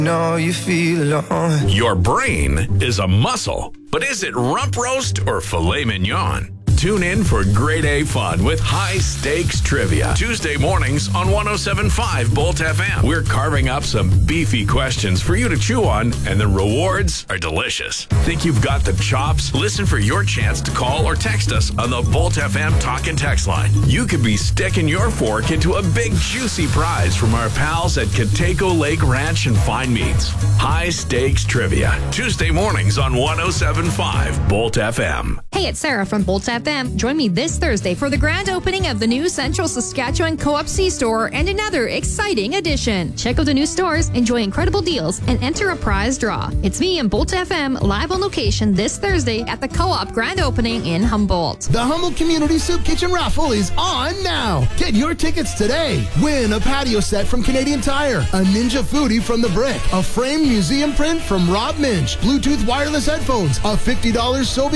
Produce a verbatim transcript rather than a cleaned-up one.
know you feel alone. Your brain is a muscle, but is it rump roast or filet mignon? Tune in for grade A fun with high stakes trivia. Tuesday mornings on one oh seven point five Bolt F M. We're carving up some beefy questions for you to chew on, and the rewards are delicious. Think you've got the chops? Listen for your chance to call or text us on the Bolt F M talk and text line. You could be sticking your fork into a big juicy prize from our pals at Cateco Lake Ranch and Fine Meats. High stakes trivia. Tuesday mornings on one oh seven point five Bolt F M. Hey, it's Sarah from Bolt F M. Join me this Thursday for the grand opening of the new Central Saskatchewan Co-op C-Store and another exciting addition. Check out the new stores, enjoy incredible deals, and enter a prize draw. It's me and Bolt F M live on location this Thursday at the Co-op grand opening in Humboldt. The Humboldt Community Soup Kitchen raffle is on now. Get your tickets today. Win a patio set from Canadian Tire, a Ninja Foodie from The Brick, a framed museum print from Rob Minch, Bluetooth wireless headphones, a fifty dollars Soviet